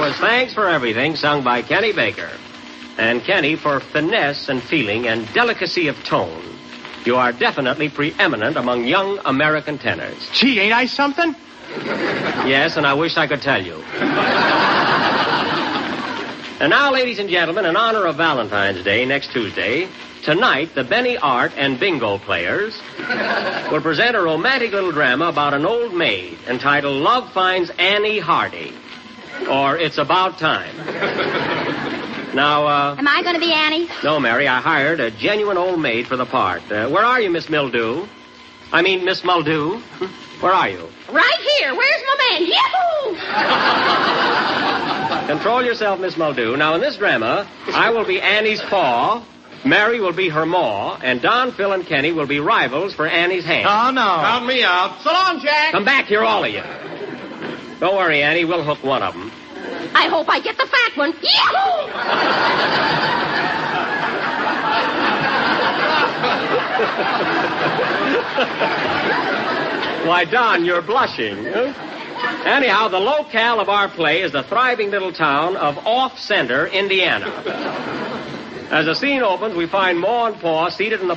was Thanks for Everything, sung by Kenny Baker. And Kenny, for finesse and feeling and delicacy of tone, you are definitely preeminent among young American tenors. Gee, ain't I something? Yes, and I wish I could tell you. And now, ladies and gentlemen, in honor of Valentine's Day next Tuesday, tonight the Benny Art and Bingo Players will present a romantic little drama about an old maid entitled Love Finds Annie Hardy, or It's About Time. Now, Am I going to be Annie? No, Mary, I hired a genuine old maid for the part. Where are you, Miss Mildew? I mean, Miss Muldew. Where are you? Right here. Where's my man? Yahoo! Control yourself, Miss Muldew. Now, in this drama, I will be Annie's paw, Mary will be her maw, and Don, Phil, and Kenny will be rivals for Annie's hand. Oh, no. Count me out. So long, Jack. Come back here, all of you. Don't worry, Annie. We'll hook one of them. I hope I get the fat one. Yahoo! Why, Don, you're blushing. Huh? Anyhow, the locale of our play is the thriving little town of Off Center, Indiana. As the scene opens, we find Ma and Pa seated in the